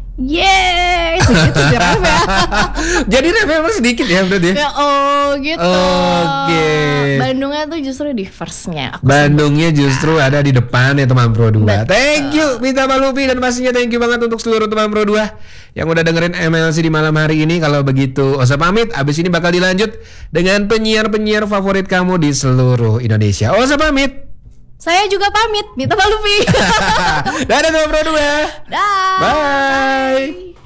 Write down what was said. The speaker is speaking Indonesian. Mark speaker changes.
Speaker 1: Yeay, segitu sih ref ya.
Speaker 2: Jadi refnya emang sedikit ya berarti.
Speaker 1: Ya, oh gitu.
Speaker 2: Oke.
Speaker 1: Bandungnya tuh justru di first-nya.
Speaker 2: Bandungnya justru ada di depan ya teman Pro 2.
Speaker 1: Betul.
Speaker 2: Thank you Mita Malupi, dan pastinya thank you banget untuk seluruh teman Pro 2 yang udah dengerin MLC di malam hari ini. Kalau begitu Osa pamit, abis ini bakal dilanjut dengan penyiar-penyiar favorit kamu di seluruh Indonesia. Osa pamit.
Speaker 1: Saya juga pamit, Mita Malupi.
Speaker 2: Dadah teman Pro 2.
Speaker 1: Dah.
Speaker 2: Bye.